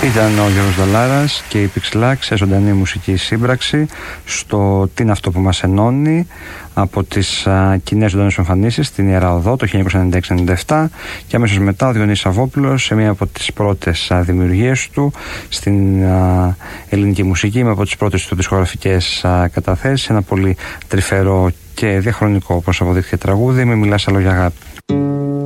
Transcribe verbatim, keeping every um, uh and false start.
Ήταν ο Γιώργος Δολάρας και η Pixelax σε ζωντανή μουσική σύμπραξη στο «Τι είναι αυτό που μας ενώνει» από τις α, κοινές ζωντανές εμφανίσεις στην Ιερά Οδό το χίλια εννιακόσια ενενήντα έξι ενενήντα επτά, και αμέσως μετά ο Διονύσης Σαββόπουλος σε μία από τις πρώτες α, δημιουργίες του στην α, ελληνική μουσική, με από τις πρώτες του δισκογραφικές α, καταθέσεις, ένα πολύ τρυφερό και διαχρονικό, όπως αποδείχθηκε, τραγούδι «Μη μιλάς άλλο για αγάπη».